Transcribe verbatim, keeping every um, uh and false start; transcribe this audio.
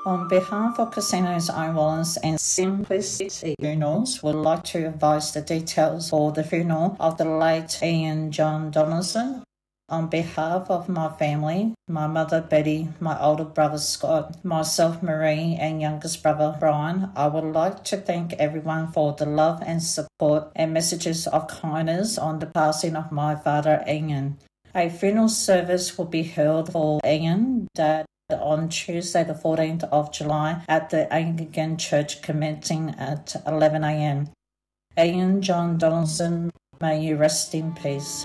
On behalf of Casinos Own Wellness and Simplicity Funerals, would like to advise the details for the funeral of the late Ian John Donaldson. On behalf of my family, my mother Betty, my older brother Scott, myself Marie, and youngest brother Brian, I would like to thank everyone for the love and support and messages of kindness on the passing of my father Ian. A funeral service will be held for Ian, Dad, on Tuesday the fourteenth of July at the Anglican Church commencing at eleven a m. Ian John Donaldson, may you rest in peace.